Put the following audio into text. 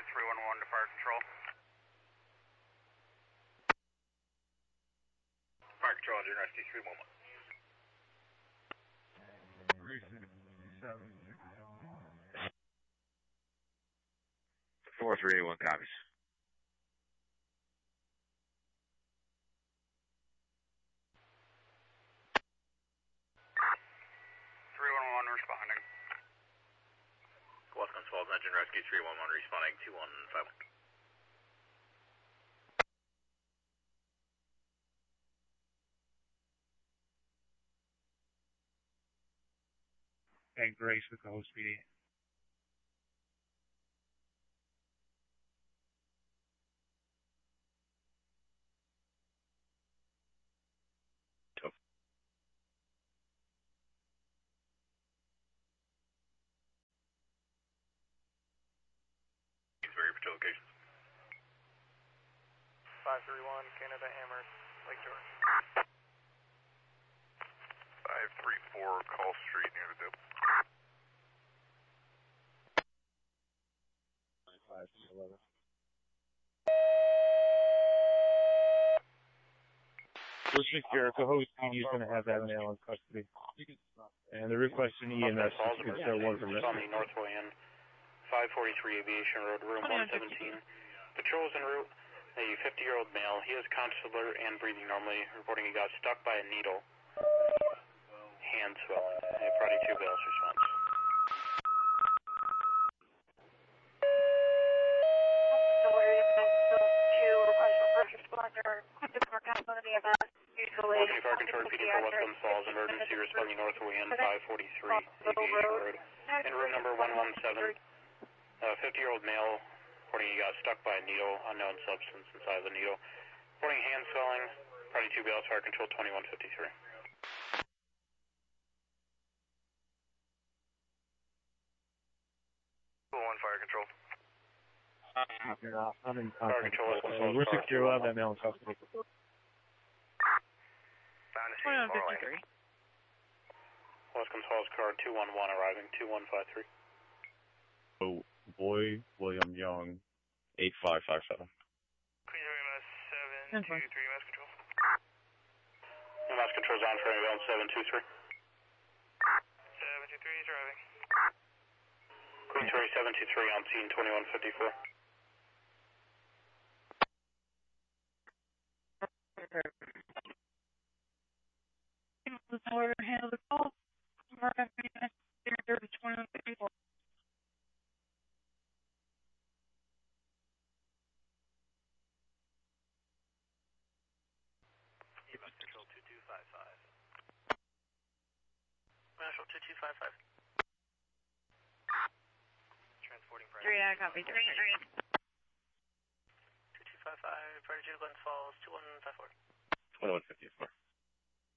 311 to fire control. Fire control, engine rescue 311. 4381 copies. 311 responding. West Falls engine rescue 311 responding 2151. And Grace with the host PD. Patrol locations. 531 Canada Hammer, Lake George. 534 Call Street near the dip. 511. Bruce Jericho, host PD is going to have that male in custody. And the request in EMS is to consider one from on the Northway in 543 Aviation Road, room 117. Patrols en route. A 50-year-old male. He is consular and breathing normally. Reporting he got stuck by a needle. Hand swelling. A Friday 2 Bales response. Working fire control repeating for Westland Falls. Emergency responding Northway in 543 Aviation Road. In room number 117. 50-year-old male, reporting he got stuck by a needle, unknown substance inside the needle. Reporting hand swelling, Friday 2 Bales, fire control 2153. 1 fire control. I'm in Fire contact. control, We're secure. We'll have that male in custody. Found a scene, Moreland. Westland Falls car 211 arriving, 2153. Oh, boy, William Young, 8557. Queen MS 723, mass control. Mass control's on for ambulance 723. 723 is arriving. Queen 723 on scene 2154. However, handle the call. Mark FBS 2154. Mass control 2255. Marshal 2255. Transporting priority. 3, I copy. 3, 2255, priority to Glen Falls 2154. 2154.